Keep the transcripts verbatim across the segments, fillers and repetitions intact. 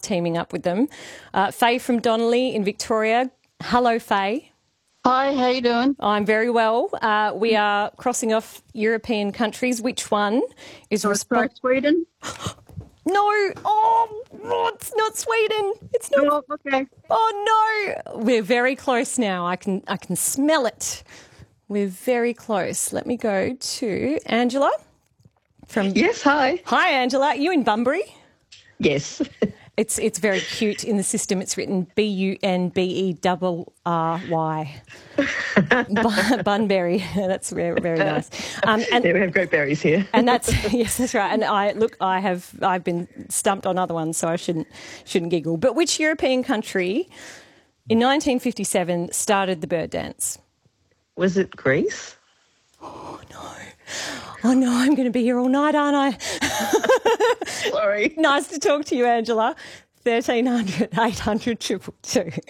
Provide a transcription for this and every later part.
teaming up with them. Uh, Faye from Donnelly in Victoria. Hello, Faye. Hi, how you doing? I'm very well. Uh, we are crossing off European countries. Which one is responsible? Sweden? No. Oh, oh, it's not Sweden. It's not. Oh, okay. Oh, no. We're very close now. I can I can smell it. We're very close. Let me go to Angela. From Yes, hi. Hi, Angela. Are you in Bunbury? Yes. It's it's very cute in the system. It's written B U N B E R R Y. Bunbury. That's very, very nice. Um, and, yeah, we have great berries here. and that's yes, that's right. And I look, I have I've been stumped on other ones, so I shouldn't shouldn't giggle. But which European country in nineteen fifty-seven started the bird dance? Was it Greece? Oh no. Oh no, I'm going to be here all night, aren't I? Sorry. Nice to talk to you, Angela. thirteen hundred, eight hundred, two two two.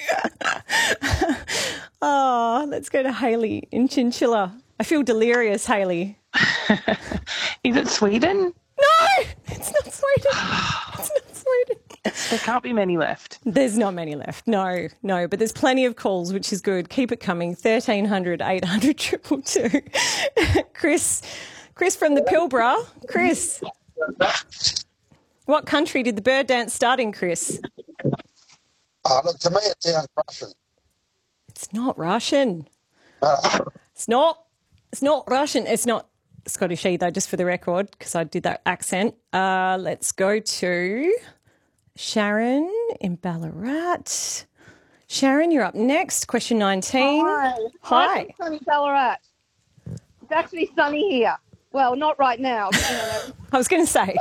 Oh, let's go to Hayley in Chinchilla. I feel delirious, Hayley. Is it Sweden? No, it's not Sweden. It's not Sweden. There can't be many left. There's not many left. No, no, but there's plenty of calls, which is good. Keep it coming. thirteen hundred, eight hundred, two two two. Chris, Chris from the Pilbara. Chris, what country did the bird dance start in, Chris? Uh, look, to me it sounds Russian. It's not Russian. Uh, It's not. It's not Russian. It's not Scottish either, just for the record, because I did that accent. Uh, let's go to Sharon in Ballarat. Sharon, you're up next. Question nineteen. Hi. Hi. I'm from sunny Ballarat. It's actually sunny here. Well, not right now. But, you know. I was going to say.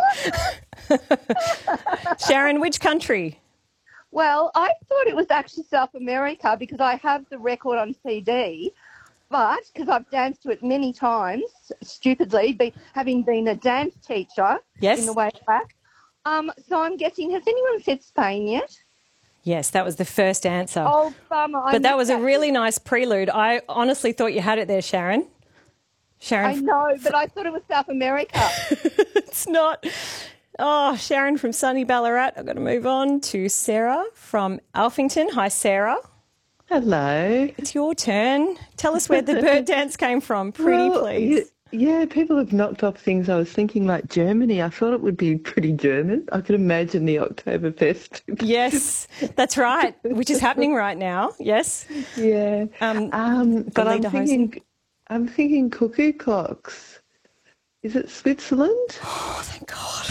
Sharon, which country? Well, I thought it was actually South America because I have the record on C D, but because I've danced to it many times, stupidly, be, having been a dance teacher Yes. in the way back. Um, so I'm guessing, has anyone said Spain yet? Yes, that was the first answer. Oh, bummer. I but that missed was a really nice prelude. I honestly thought you had it there, Sharon. Sharon. I know, but I thought it was South America. It's not. Oh, Sharon from sunny Ballarat. I've got to move on to Sarah from Alphington. Hi, Sarah. Hello. It's your turn. Tell us where the bird dance came from. Pretty, Well, please. y- Yeah, people have knocked off things. I was thinking like Germany. I thought it would be pretty German. I could imagine the Oktoberfest. Yes, that's right, which is happening right now. Yes. Yeah. Um, Um, but I'm Lederhosen. thinking, I'm thinking cuckoo clocks. Is it Switzerland? Oh, thank God.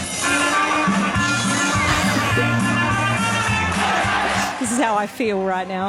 This is how I feel right now.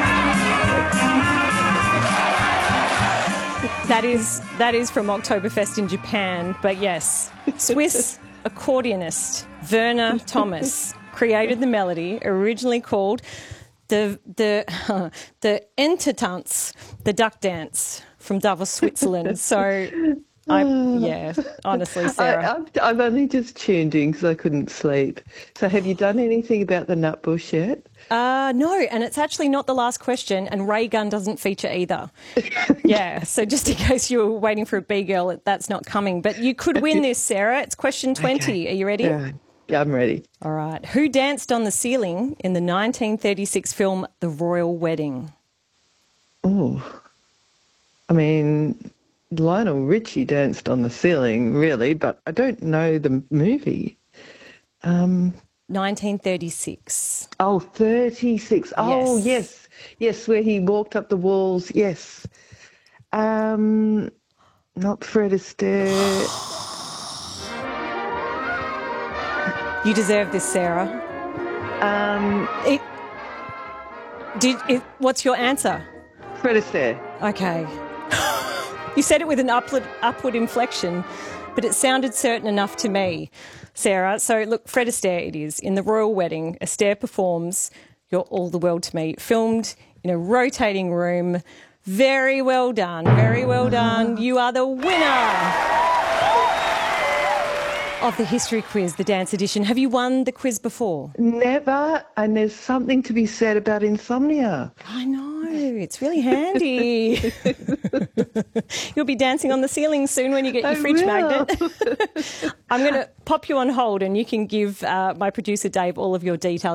That is that is from Oktoberfest in Japan, but yes, Swiss accordionist Werner Thomas created the melody, originally called the the the Entertanz, the duck dance from Davos, Switzerland. So, I yeah, honestly, I, Sarah. I've, I've only just tuned in because I couldn't sleep. So have you done anything about the nutbush yet? Uh, no, and it's actually not the last question, and Ray Gun doesn't feature either. Yeah, so just in case you were waiting for a B-girl, that's not coming. But you could win this, Sarah. It's question twenty. Okay. Are you ready? Yeah, yeah, I'm ready. All right. Who danced on the ceiling in the nineteen thirty-six film The Royal Wedding? Oh, I mean, Lionel Richie danced on the ceiling, really, but I don't know the movie. Um, nineteen thirty-six. oh, thirty-six. Oh, Yes. yes, yes, where he walked up the walls. Yes. Um, not Fred Astaire. You deserve this, Sarah. Um, It, did it, what's your answer? Fred Astaire. Okay. You said it with an upward, upward inflection, but it sounded certain enough to me, Sarah. So, look, Fred Astaire it is. In The Royal Wedding, Astaire performs You're All the World to Me, filmed in a rotating room. Very well done, very well done. You are the winner of the history quiz, the dance edition. Have you won the quiz before? Never, and there's something to be said about insomnia. I know, it's really handy. You'll be dancing on the ceiling soon when you get your I fridge will. magnet. I'm going to pop you on hold and you can give uh, my producer Dave all of your details.